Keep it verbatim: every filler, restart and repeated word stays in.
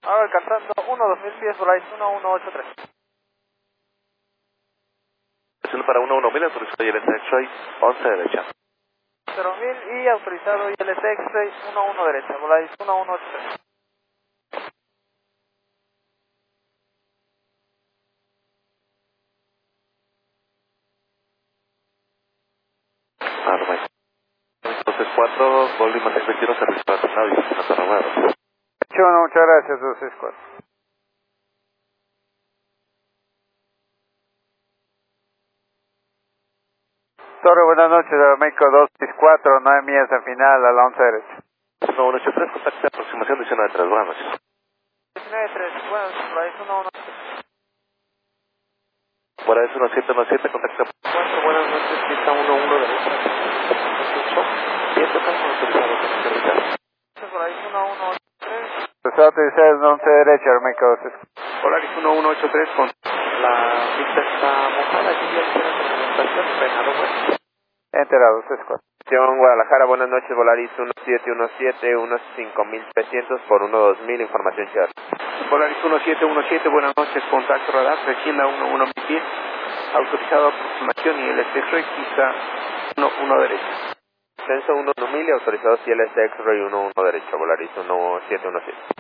Ahora alcanzando uno dos mil pies, Volaris uno uno ocho tres. Es para uno uno mil, autorizado I L S X-Ray, once derecha. cero mil y autorizado I L S X-Ray uno uno derecha, Volaris uno uno ocho tres. Arma. Entonces cuatro, Golden Matic veintiuno, servicio para Tornado y Santa Romero. Bueno, muchas gracias, dos seis cuatro. Torre, buenas noches, México dos seis cuatro, nueve millas al final, a la once derecha. uno uno ocho tres, contacto aproximación diecinueve tres, buenas noches. diecinueve tres, buenas noches, Volaris uno uno ocho tres. Volaris uno siete uno siete, contacto cuatro, buenas noches, pista uno uno derecha. siete, estamos autorizados en este lugar. Volaris uno uno ocho tres. Está autorizado en once derecha, México dos seis cuatro. Volaris uno uno ocho tres, con la pista está mojada, aquí ya tiene segmentación, frenado bueno. Enterado, dos seis cuatro. Guadalajara, buenas noches, Volaris uno siete uno siete, unos cinco mil trescientos por uno dos mil, información share. Volaris uno siete uno siete, buenas noches, contacto radar, Regina uno uno mil, autorizado aproximación y el X-Ray, pista uno uno derecha. Censo uno uno mil y autorizados I L S X-Ray uno uno derecha, Volaris uno siete uno siete.